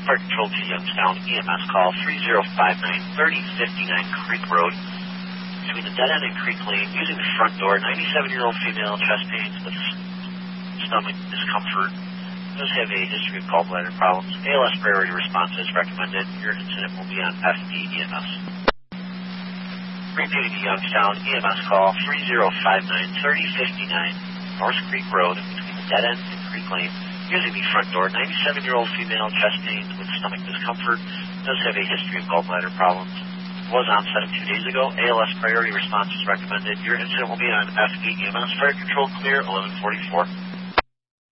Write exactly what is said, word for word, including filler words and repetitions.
Fire Control to Youngstown, E M S call three zero five nine, thirty fifty-nine Creek Road. Between the dead end and Creek Lane, using the front door, ninety-seven-year-old female, chest pains with stomach discomfort. Does have a history of gallbladder problems. A L S priority response is recommended. Your incident will be on F D E M S. Repeating to Youngstown, E M S call three zero five nine, thirty fifty-nine North Creek Road, between the dead end and Creek Lane. Using the front door, ninety-seven-year-old female, chest pains with stomach discomfort. Does have a history of gallbladder problems. Was onset two days ago. A L S priority response is recommended. Your incident will be on F D E M S. Fire Control clear, eleven forty-four.